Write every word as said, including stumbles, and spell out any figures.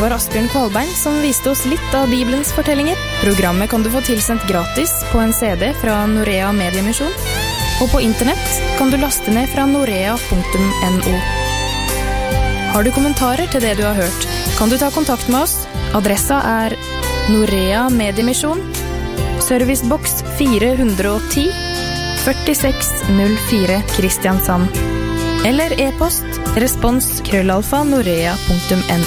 var Asbjørn Kvalbein som viste oss litt av Bibelens fortellinger. Programmet kan du få tilsendt gratis på en C D fra Norea Mediemisjon, og på internett kan du laste ned fra norea punktum no. Har du kommentarer til det du har hørt, kan du ta kontakt med oss. Adressa er Norea Mediemisjon, servicebox fire hundre og ti, førtiseks null fire Kristiansand. Eller e-post respons krøllalfa norea punktum